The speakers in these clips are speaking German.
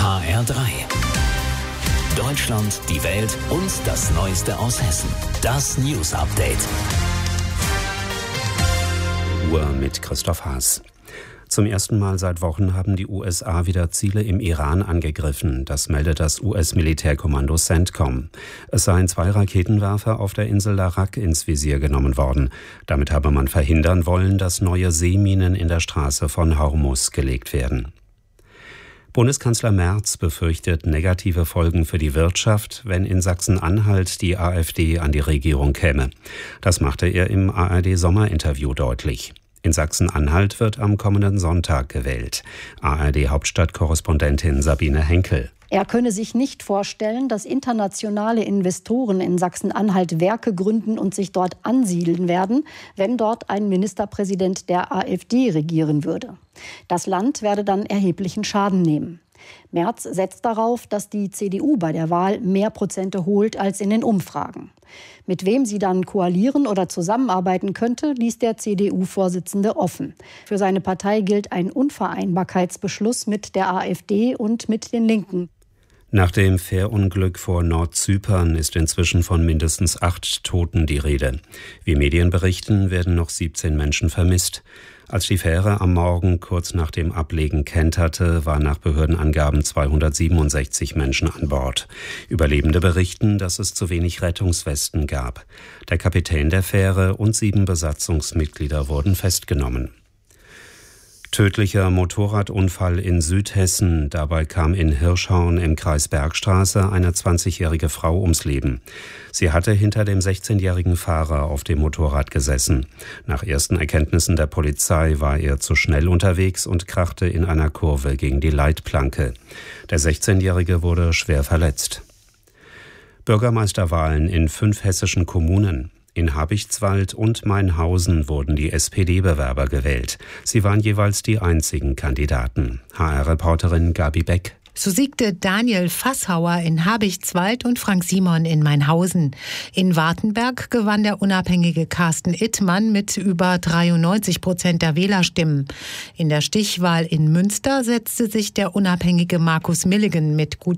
HR3. Deutschland, die Welt und das Neueste aus Hessen. Das News Update. Uhr mit Christoph Haas. Zum ersten Mal seit Wochen haben die USA wieder Ziele im Iran angegriffen. Das meldet das US-Militärkommando CENTCOM. Es seien 2 Raketenwerfer auf der Insel Larak ins Visier genommen worden. Damit habe man verhindern wollen, dass neue Seeminen in der Straße von Hormuz gelegt werden. Bundeskanzler Merz befürchtet negative Folgen für die Wirtschaft, wenn in Sachsen-Anhalt die AfD an die Regierung käme. Das machte er im ARD-Sommerinterview deutlich. In Sachsen-Anhalt wird am kommenden Sonntag gewählt. ARD-Hauptstadtkorrespondentin Sabine Henkel. Er könne sich nicht vorstellen, dass internationale Investoren in Sachsen-Anhalt Werke gründen und sich dort ansiedeln werden, wenn dort ein Ministerpräsident der AfD regieren würde. Das Land werde dann erheblichen Schaden nehmen. Merz setzt darauf, dass die CDU bei der Wahl mehr Prozente holt als in den Umfragen. Mit wem sie dann koalieren oder zusammenarbeiten könnte, ließ der CDU-Vorsitzende offen. Für seine Partei gilt ein Unvereinbarkeitsbeschluss mit der AfD und mit den Linken. Nach dem Fährunglück vor Nordzypern ist inzwischen von mindestens 8 Toten die Rede. Wie Medien berichten, werden noch 17 Menschen vermisst. Als die Fähre am Morgen kurz nach dem Ablegen kenterte, waren nach Behördenangaben 267 Menschen an Bord. Überlebende berichten, dass es zu wenig Rettungswesten gab. Der Kapitän der Fähre und 7 Besatzungsmitglieder wurden festgenommen. Tödlicher Motorradunfall in Südhessen. Dabei kam in Hirschhorn im Kreis Bergstraße eine 20-jährige Frau ums Leben. Sie hatte hinter dem 16-jährigen Fahrer auf dem Motorrad gesessen. Nach ersten Erkenntnissen der Polizei war er zu schnell unterwegs und krachte in einer Kurve gegen die Leitplanke. Der 16-jährige wurde schwer verletzt. Bürgermeisterwahlen in 5 hessischen Kommunen. In Habichtswald und Mainhausen wurden die SPD-Bewerber gewählt. Sie waren jeweils die einzigen Kandidaten. HR-Reporterin Gabi Beck. So siegte Daniel Fasshauer in Habichtswald und Frank Simon in Mainhausen. In Wartenberg gewann der unabhängige Carsten Ittmann mit über 93% der Wählerstimmen. In der Stichwahl in Münster setzte sich der unabhängige Markus Milligen mit gut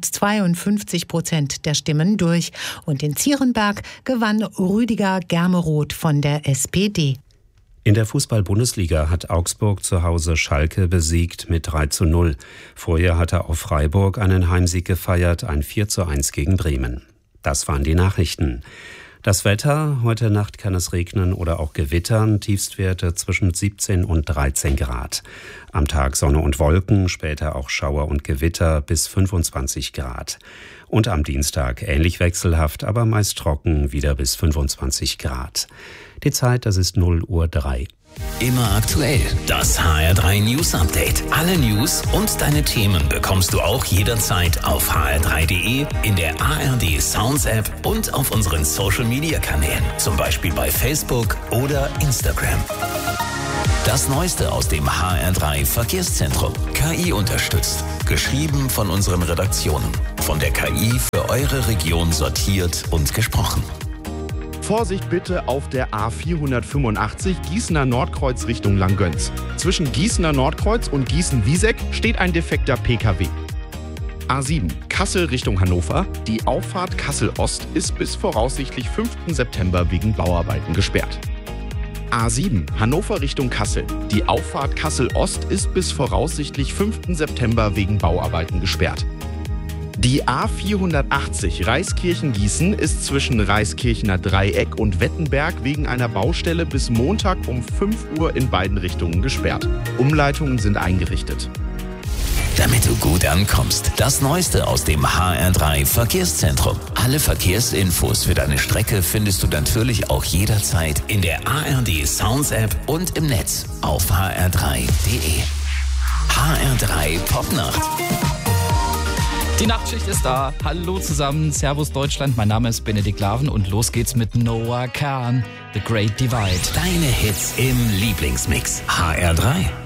52% der Stimmen durch. Und in Zierenberg gewann Rüdiger Germeroth von der SPD. In der Fußball-Bundesliga hat Augsburg zu Hause Schalke besiegt mit 3:0. Vorher hatte auch Freiburg einen Heimsieg gefeiert, ein 4:1 gegen Bremen. Das waren die Nachrichten. Das Wetter: Heute Nacht kann es regnen oder auch gewittern, Tiefstwerte zwischen 17 und 13 Grad. Am Tag Sonne und Wolken, später auch Schauer und Gewitter bis 25 Grad. Und am Dienstag ähnlich wechselhaft, aber meist trocken, wieder bis 25 Grad. Die Zeit, das ist 0:03. Immer aktuell. Das HR3 News Update. Alle News und deine Themen bekommst du auch jederzeit auf hr3.de, in der ARD Sounds App und auf unseren Social Media Kanälen. Zum Beispiel bei Facebook oder Instagram. Das Neueste aus dem HR3 Verkehrszentrum. KI unterstützt. Geschrieben von unseren Redaktionen. Von der KI für eure Region sortiert und gesprochen. Vorsicht bitte auf der A485 Gießener Nordkreuz Richtung Langgöns. Zwischen Gießener Nordkreuz und Gießen-Wieseck steht ein defekter PKW. A7 Kassel Richtung Hannover. Die Auffahrt Kassel-Ost ist bis voraussichtlich 5. September wegen Bauarbeiten gesperrt. A7 Hannover Richtung Kassel. Die Auffahrt Kassel-Ost ist bis voraussichtlich 5. September wegen Bauarbeiten gesperrt. Die A480 Reiskirchen-Gießen ist zwischen Reiskirchener Dreieck und Wettenberg wegen einer Baustelle bis Montag um 5 Uhr in beiden Richtungen gesperrt. Umleitungen sind eingerichtet. Damit du gut ankommst, das Neueste aus dem HR3 Verkehrszentrum. Alle Verkehrsinfos für deine Strecke findest du natürlich auch jederzeit in der ARD Sounds App und im Netz auf hr3.de. HR3 Popnacht. Die Nachtschicht ist da. Hallo zusammen, Servus Deutschland. Mein Name ist Benedikt Laven und los geht's mit Noah Kahan, The Great Divide. Deine Hits im Lieblingsmix. HR3.